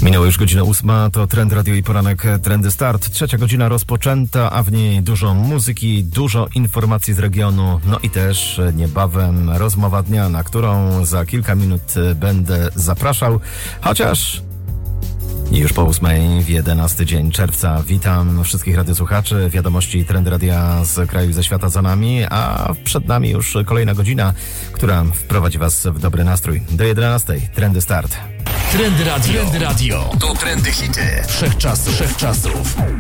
Minęła już godzina 8, to Trend Radio i poranek Trendy Start. Trzecia godzina rozpoczęta, a w niej dużo muzyki, dużo informacji z regionu, no i też niebawem rozmowa dnia, na którą za kilka minut będę zapraszał, chociaż już po 8 w 11 dzień czerwca. Witam wszystkich radiosłuchaczy. Wiadomości Trend Radia z kraju i ze świata za nami, a przed nami już kolejna godzina, która wprowadzi Was w dobry nastrój. Do 11. Trendy Start. Trendy Radio. To trendy hity. Wszechczasów.